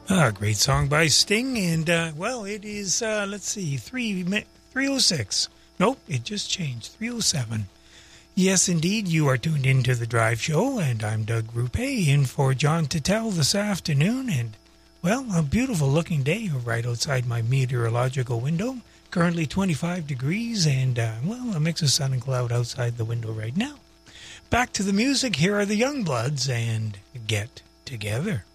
Great song by Sting, and, it is, 3:06. Nope, it just changed, 3:07. Yes, indeed, you are tuned into The Drive Show, and I'm Doug Rupe, in for John Tittell this afternoon, and, a beautiful-looking day right outside my meteorological window. Currently 25 degrees, and, a mix of sun and cloud outside the window right now. Back to the music, here are the Youngbloods, and Get Together.